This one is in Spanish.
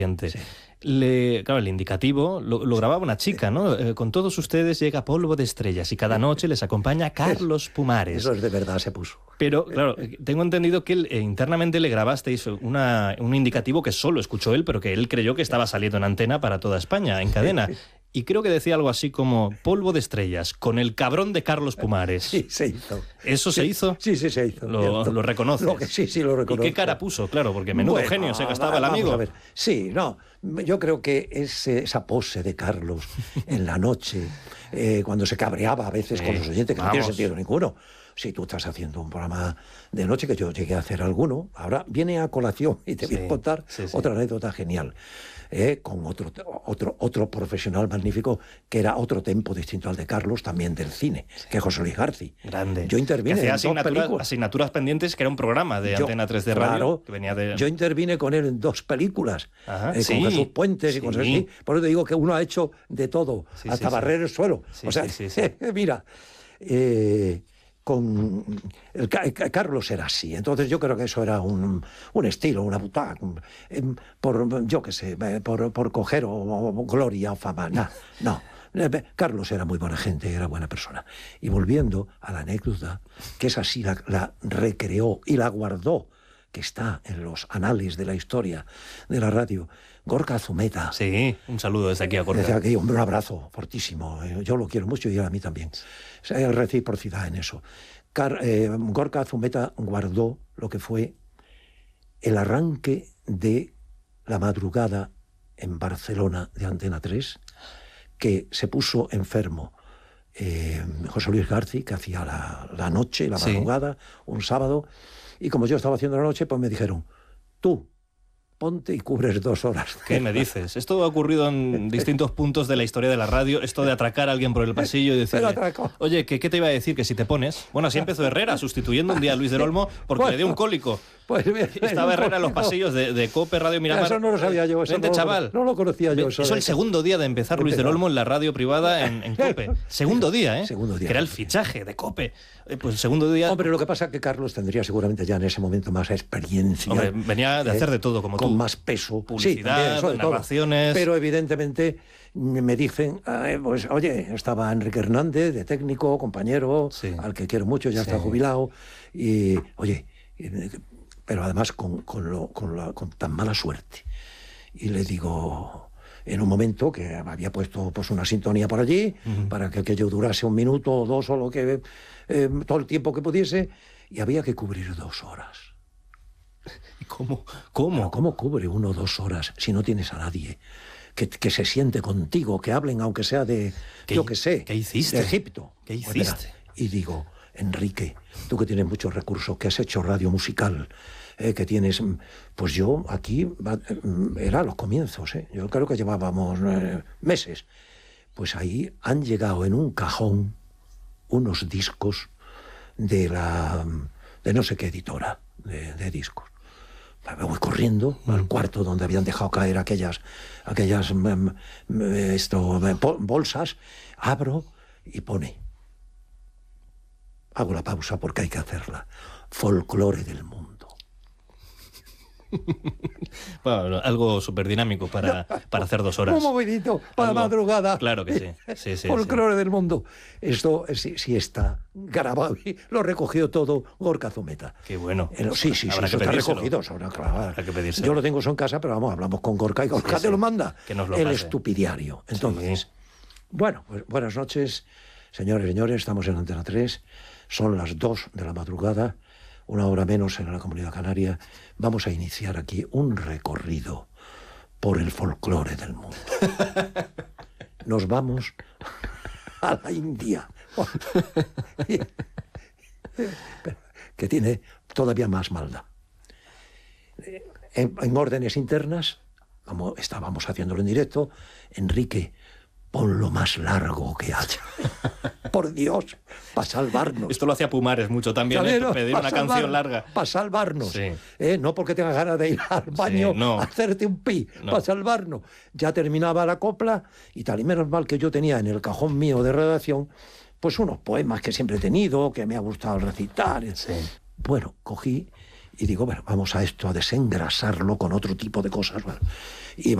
Sí. Claro, el indicativo lo grababa una chica, ¿no? Con todos ustedes llega Polvo de Estrellas y cada noche les acompaña Carlos Pumares. Eso es de verdad, se puso. Pero, claro, tengo entendido que internamente le grabasteis un indicativo que solo escuchó él, pero que él creyó que estaba saliendo en antena para toda España, en cadena. Y creo que decía algo así como Polvo de Estrellas, con el cabrón de Carlos Pumares. Sí, se hizo. ¿Eso se hizo? Sí, se hizo. ¿Lo reconoces? Sí, lo reconozco. ¿Y qué cara puso? Claro, porque menudo genio se gastaba el amigo. A ver. Sí, no, yo creo que esa pose de Carlos en la noche, cuando se cabreaba a veces con los oyentes, que no tiene sentido ninguno. Si tú estás haciendo un programa de noche, que yo llegué a hacer alguno, ahora viene a colación y te voy a contar otra anécdota genial. Con otro profesional magnífico, que era otro tempo distinto al de Carlos, también del cine, que es José Luis García. Grande. Yo intervine en dos películas. Asignaturas pendientes, que era un programa de Antena 3 de radio. Claro, que venía de... Yo intervine con él en dos películas, con Jesús Puentes y cosas así. Por eso te digo que uno ha hecho de todo, hasta barrer el suelo. Mira... Carlos era así, entonces yo creo que eso era un estilo, una butaca, por coger o gloria o fama. No. Carlos era muy buena gente, era buena persona. Y volviendo a la anécdota, que es así, la recreó y la guardó, que está en los anales de la historia de la radio, Gorka Zumeta. Sí, un saludo desde aquí a Gorka. Desde aquí, un abrazo fortísimo. Yo lo quiero mucho y él a mí también. Hay reciprocidad en eso. Gorka Zumeta guardó lo que fue el arranque de la madrugada en Barcelona de Antena 3, que se puso enfermo José Luis García, que hacía la noche, la madrugada, un sábado, y como yo estaba haciendo la noche, pues me dijeron, tú, ponte y cubres 2 horas. ¿Qué me dices? Esto ha ocurrido en distintos puntos de la historia de la radio, esto de atracar a alguien por el pasillo y decirle, oye, ¿qué te iba a decir? Que si te pones... Bueno, así empezó Herrera, sustituyendo un día a Luis del Olmo porque le dio un cólico. Pues estaba Herrera en los pasillos de COPE, Radio Miramar. Eso no lo sabía yo. Vente, chaval. No lo conocía yo. Eso el segundo día de empezar Luis del Olmo en la radio privada en COPE. Segundo día, ¿eh? Segundo día. Que era el fichaje de COPE. Pues el segundo día... Hombre, lo que pasa es que Carlos tendría seguramente ya en ese momento más experiencia. Hombre, venía de hacer de todo, como tú. Con más peso. Publicidad, narraciones... Pero evidentemente me dicen, pues oye, estaba Enrique Hernández, de técnico, compañero, al que quiero mucho, ya está jubilado, y oye... pero además con tan mala suerte. Y le digo, en un momento que había puesto pues una sintonía por allí, para que aquello durase 1 minuto o 2 o lo que todo el tiempo que pudiese, y había que cubrir 2 horas. ¿Y cómo? ¿Cómo cubre uno 2 horas si no tienes a nadie que se siente contigo, que hablen aunque sea de, yo qué sé, ¿qué hiciste? De Egipto? ¿Qué hiciste? Y digo, Enrique, tú que tienes muchos recursos, que has hecho radio musical, que tienes... Pues yo aquí, era los comienzos, yo creo que llevábamos meses. Pues ahí han llegado en un cajón unos discos de no sé qué editora de discos. Me voy corriendo al cuarto donde habían dejado caer aquellas bolsas, abro y pone... Hago la pausa porque hay que hacerla. Folclore del mundo. Bueno, algo súper dinámico para hacer 2 horas. Un movidito para madrugada. Claro que sí. Folclore del mundo. Esto sí está grabado y lo recogió todo Gorka Zumeta. Qué bueno. Sí, eso está recogido. Habrá que pedírselo. Yo lo tengo eso en casa, pero hablamos con Gorka y Gorka te lo manda. Que nos lo el pase. Estupidiario. Entonces, bueno, pues buenas noches, señores, estamos en Antena 3. Son las 2 de la madrugada, 1 hora menos en la Comunidad Canaria. Vamos a iniciar aquí un recorrido por el folclore del mundo. Nos vamos a la India, que tiene todavía más maldad. En órdenes internas, como estábamos haciéndolo en directo, Enrique, pon lo más largo que haya. Por Dios, para salvarnos. Esto lo hacía Pumares mucho también, pedir una canción larga. Para salvarnos. No porque tengas ganas de ir al baño a hacerte un pi, para salvarnos. Ya terminaba la copla y tal. Y menos mal que yo tenía en el cajón mío de redacción pues unos poemas que siempre he tenido, que me ha gustado recitar. Bueno, cogí Y digo, bueno, vamos a esto, a desengrasarlo con otro tipo de cosas. Bueno, y